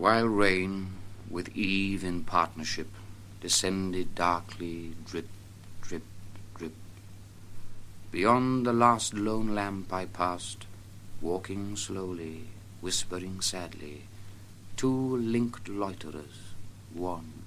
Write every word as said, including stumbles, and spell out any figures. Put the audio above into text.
While rain, with eve in partnership, descended darkly, drip, drip, drip. Beyond the last lone lamp I passed, walking slowly, whispering sadly, two linked loiterers, one